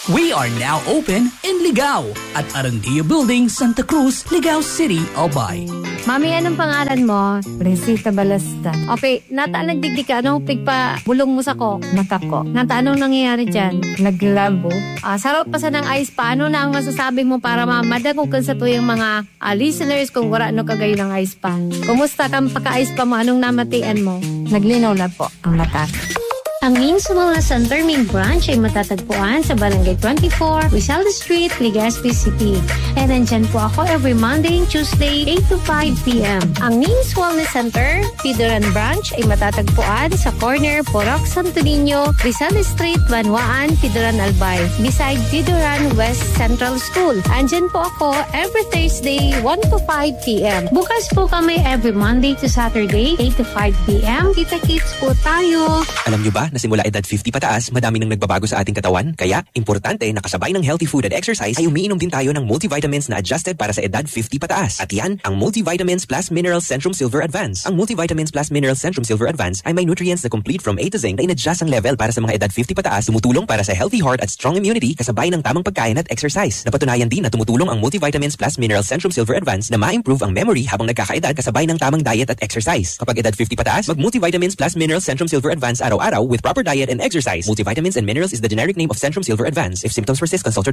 We are now open in Ligao at Arandia Building, Santa Cruz, Ligao City, Albay. Mami, anong pangalan mo? Resita Balasta. Okay, nata nagdigdi ka, anong pigpa bulong mo sa ko? Mata ko. Nata, anong nangyayari dyan? Naglabo. Sarap pa sa ng ice pa. Ano na ang masasabi mo para madagog sa tuyong mga listeners kung wala ano kagayon ng ice pa? Kumusta kang paka-ice pa mo? Anong namatian mo? Naglinaw na po ang mata. Ang Means Wellness Center main branch ay matatagpuan sa Barangay 24, Rizal Street, Legazpi City. And nandyan po ako every Monday and Tuesday, 8 to 5 p.m. Ang Means Wellness Center, Pidoran Branch ay matatagpuan sa corner Porac Santo Niño, Rizal Street, Banwaan, Pidoran Albay, beside Pidoran West Central School. Andyan po ako every Thursday, 1 to 5 p.m. Bukas po kami every Monday to Saturday, 8 to 5 p.m. Kita-kits po tayo. Alam nyo ba na simula edad 50 pataas, madami nang nagbabago sa ating katawan? Kaya, importante na kasabay ng healthy food at exercise ay umiinom din tayo ng multivitamins na adjusted para sa edad 50 pataas. At yan, ang Multivitamins Plus Minerals Centrum Silver Advance. Ang Multivitamins Plus Minerals Centrum Silver Advance ay may nutrients na complete from A to Z na in-adjust ang level para sa mga edad 50 pataas, tumutulong para sa healthy heart at strong immunity kasabay ng tamang pagkain at exercise. Napatunayan din na tumutulong ang Multivitamins Plus Minerals Centrum Silver Advance na ma-improve ang memory habang nagkakaedad kasabay ng tamang diet at exercise. Kapag edad 50 pataas, mag-Multivitamins Plus Minerals Centrum Silver Advance araw-araw with proper diet and exercise. Multivitamins and minerals is the generic name of Centrum Silver Advance. If symptoms persist, consult your